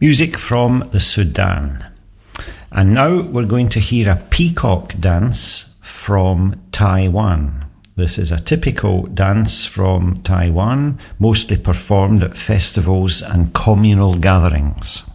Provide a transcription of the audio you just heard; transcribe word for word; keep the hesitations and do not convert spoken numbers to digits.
Music from the Sudan. And now we're going to hear a peacock dance from Taiwan. This is a typical dance from Taiwan, mostly performed at festivals and communal gatherings.